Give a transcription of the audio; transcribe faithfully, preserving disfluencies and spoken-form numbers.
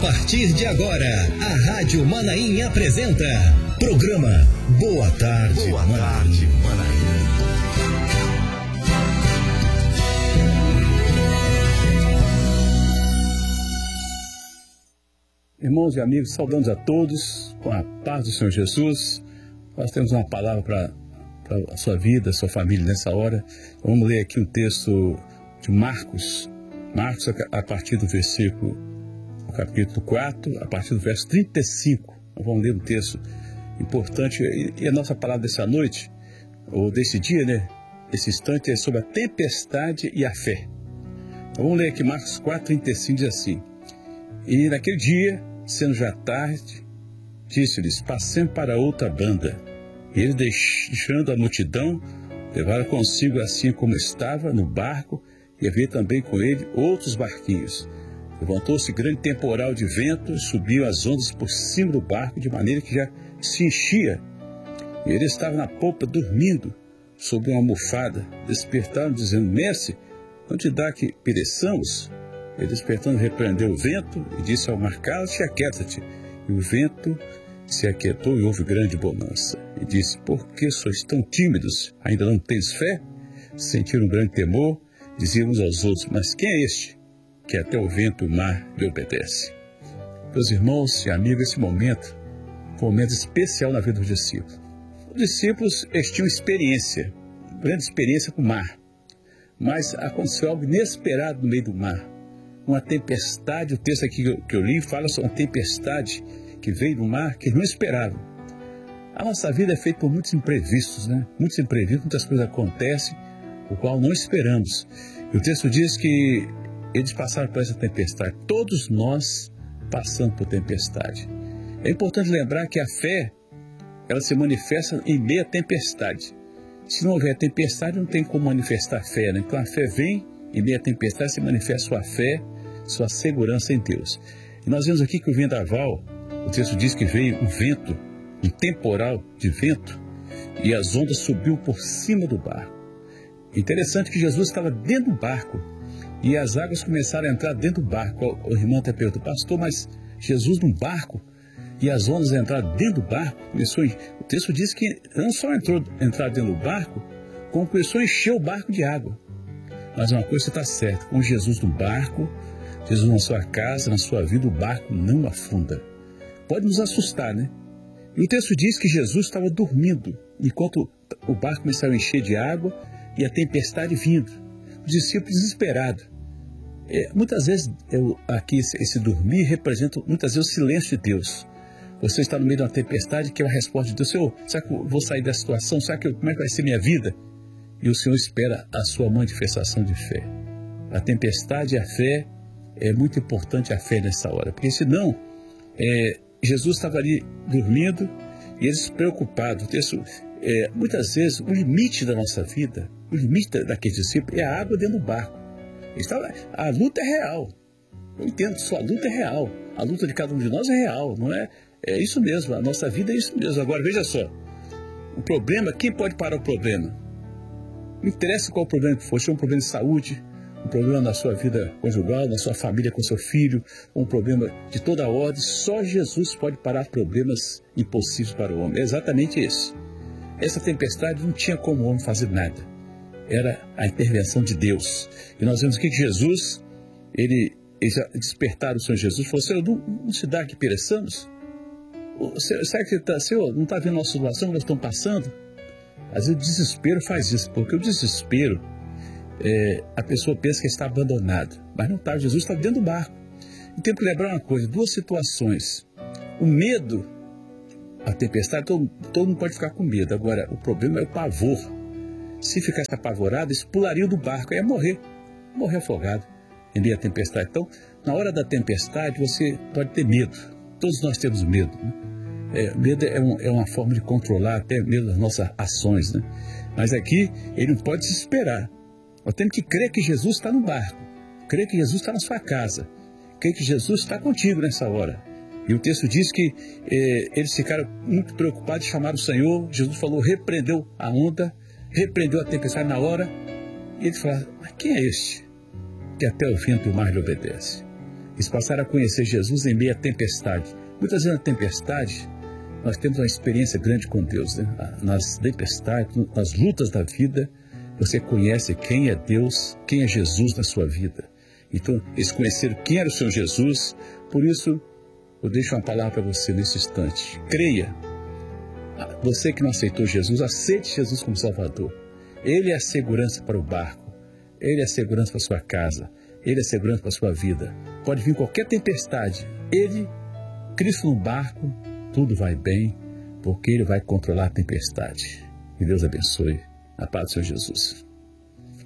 partir de agora, a Rádio Manaim apresenta programa Boa Tarde, Boa Manaim. Tarde, Manaim. Irmãos e amigos, saudamos a todos com a paz do Senhor Jesus. Nós temos uma palavra para a sua vida, a sua família nessa hora. Vamos ler aqui um texto de Marcos, Marcos a partir do versículo, no capítulo quatro, a partir do verso trinta e cinco. Nós vamos ler um texto importante. E a nossa palavra dessa noite, ou desse dia, né? Esse instante é sobre a tempestade e a fé. Então, vamos ler aqui Marcos quatro, trinta e cinco, diz assim: E naquele dia, sendo já tarde, disse-lhes: passemos para outra banda. E eles, deixando a multidão, levaram consigo assim como estava no barco, e havia também com ele outros barquinhos. Levantou-se grande temporal de vento, e subiam as ondas por cima do barco, de maneira que já se enchia. E ele estava na polpa, dormindo, sob uma almofada. Despertaram, dizendo: Mestre, não te dá que pereçamos? Ele, despertando, repreendeu o vento e disse ao mar: cala-te, aquieta-te. E o vento se aquietou e houve grande bonança. E disse: por que sois tão tímidos? Ainda não tens fé? Sentiram um grande temor, diziam uns aos outros: mas quem é este, que até o vento e o mar lhe obedece? Meus irmãos e amigos, esse momento foi um momento especial na vida dos discípulos. Os discípulos eles tinham experiência, grande experiência com o mar. Mas aconteceu algo inesperado no meio do mar. Uma tempestade, o texto aqui que eu, que eu li fala sobre uma tempestade que veio do mar que eles não esperavam. A nossa vida é feita por muitos imprevistos, né? Muitos imprevistos, muitas coisas acontecem, o qual não esperamos. E o texto diz que eles passaram por essa tempestade. Todos nós passamos por tempestade. É importante lembrar que a fé, ela se manifesta em meio à tempestade. Se não houver tempestade, não tem como manifestar a fé, né? Então a fé vem, em meio à tempestade se manifesta sua fé, sua segurança em Deus. E nós vemos aqui que o vendaval, o texto diz que veio um vento, um temporal de vento, e as ondas subiu por cima do barco. Interessante que Jesus estava dentro do barco, e as águas começaram a entrar dentro do barco. O irmão até perguntou: pastor, mas Jesus num barco, e as ondas entraram dentro do barco? Começou, o texto diz que não só entrou, entrar dentro do barco, como começou a encher o barco de água. Mas uma coisa está certa: com Jesus no barco, Jesus na sua casa, na sua vida, o barco não afunda. Pode nos assustar, né? E o texto diz que Jesus estava dormindo, enquanto o barco começava a encher de água e a tempestade vindo. Os discípulos desesperados. É, muitas vezes, eu, aqui esse, esse dormir representa muitas vezes o silêncio de Deus. Você está no meio de uma tempestade, que é uma resposta de Deus: Senhor, será que eu vou sair dessa situação? Será que eu, como é que vai ser minha vida? E o Senhor espera a sua manifestação de fé. A tempestade e a fé, é muito importante a fé nessa hora, porque senão, é, Jesus estava ali dormindo e eles preocupados. O texto, é, muitas vezes, o limite da nossa vida, o limite daqueles discípulos é a água dentro do barco. Estava, a luta é real. Eu entendo, sua luta é real. A luta de cada um de nós é real, não é? É isso mesmo, a nossa vida é isso mesmo. Agora, veja só, o problema, quem pode parar o problema? Não interessa qual o problema que for, se é um problema de saúde, um problema na sua vida conjugal, na sua família com seu filho, um problema de toda a ordem, só Jesus pode parar problemas impossíveis para o homem. É exatamente isso. Essa tempestade não tinha como o homem fazer nada. Era a intervenção de Deus. E nós vemos aqui que Jesus, ele, ele já despertaram o Senhor Jesus, falou: Senhor, não, não se dá que pereçamos? Será que tá, Senhor, não está vendo a nossa situação que nós estamos passando? Às vezes o desespero faz isso, porque o desespero, é, a pessoa pensa que está abandonado, mas não está. Jesus está dentro do barco. E tem que lembrar uma coisa: duas situações. O medo, a tempestade, todo, todo mundo pode ficar com medo. Agora, o problema é o pavor. Se ficasse apavorado, eles pulariam do barco, ia morrer, morrer afogado em meio à tempestade. Então, na hora da tempestade, você pode ter medo. Todos nós temos medo, né? É, medo é, um, é uma forma de controlar até mesmo as nossas ações, né? Mas aqui, ele não pode se esperar. Nós temos que crer que Jesus está no barco, crer que Jesus está na sua casa, crer que Jesus está contigo nessa hora. E o texto diz que eh, eles ficaram muito preocupados, chamaram o Senhor. Jesus falou, repreendeu a onda, repreendeu a tempestade na hora. E eles falaram: mas quem é este que até o vento e o mar lhe obedece? Eles passaram a conhecer Jesus em meio à tempestade. Muitas vezes na tempestade, nós temos uma experiência grande com Deus, né? Nas tempestades, nas lutas da vida, você conhece quem é Deus, quem é Jesus na sua vida. Então, eles conheceram quem era o Senhor Jesus. Por isso, eu deixo uma palavra para você nesse instante. Creia. Você que não aceitou Jesus, aceite Jesus como Salvador. Ele é a segurança para o barco. Ele é a segurança para a sua casa. Ele é a segurança para a sua vida. Pode vir qualquer tempestade. Ele, Cristo no barco, tudo vai bem, porque Ele vai controlar a tempestade. Que Deus abençoe. A paz do Senhor Jesus.